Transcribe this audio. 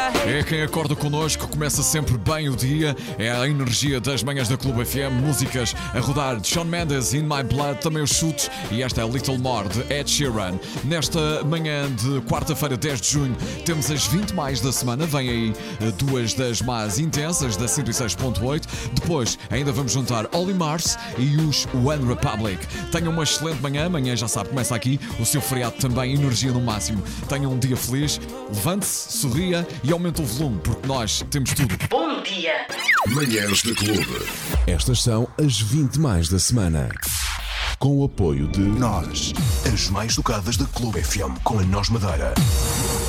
É quem acorda connosco, começa sempre bem o dia. É a energia das manhãs da Clube FM. Músicas a rodar de Shawn Mendes, In My Blood, também os chutes. E esta é a Little More de Ed Sheeran. Nesta manhã de quarta-feira, 10 de junho, temos as 20 mais da semana. Vem aí duas das mais intensas da 106.8. Depois ainda vamos juntar Olly Mars e os One Republic. Tenham uma excelente manhã. Amanhã já sabe, começa aqui o seu feriado também, energia no máximo. Tenham um dia feliz. Levante-se, sorria e aumente o volume, porque nós temos tudo. Bom dia! Manhãs da Clube. Estas são as 20 mais da semana. Com o apoio de Nós, as mais tocadas da Clube FM com a Nós Madeira.